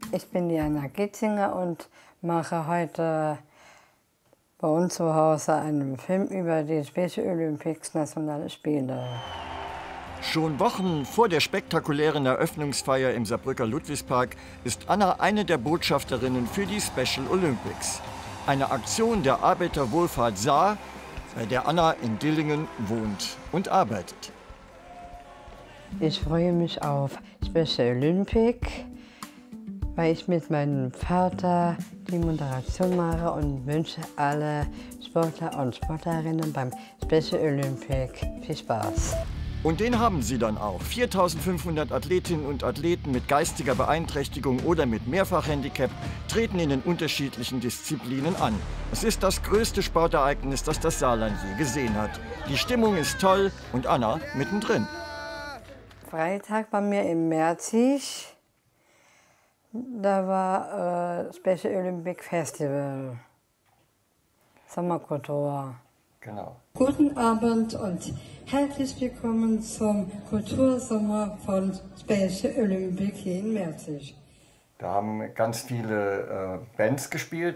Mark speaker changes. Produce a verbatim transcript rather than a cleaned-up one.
Speaker 1: Ich bin Diana Gitzinger und mache heute bei uns zu Hause einen Film über die Special Olympics Nationale Spiele.
Speaker 2: Schon Wochen vor der spektakulären Eröffnungsfeier im Saarbrücker Ludwigspark ist Anna eine der Botschafterinnen für die Special Olympics. Eine Aktion der Arbeiterwohlfahrt Saar, bei der Anna in Dillingen wohnt und arbeitet.
Speaker 1: Ich freue mich auf Special Olympics, weil ich mit meinem Vater die Moderation mache und wünsche alle Sportler und Sportlerinnen beim Special Olympics viel Spaß.
Speaker 2: Und den haben sie dann auch. viertausendfünfhundert Athletinnen und Athleten mit geistiger Beeinträchtigung oder mit Mehrfachhandicap treten in den unterschiedlichen Disziplinen an. Es ist das größte Sportereignis, das das Saarland je gesehen hat. Die Stimmung ist toll und Anna mittendrin.
Speaker 1: Freitag bei mir im Merzig, da war äh, Special Olympic Festival, Sommerkultur.
Speaker 2: Genau.
Speaker 1: Guten Abend und herzlich willkommen zum Kultursommer von Special Olympic hier in Merzig.
Speaker 2: Da haben ganz viele äh, Bands gespielt.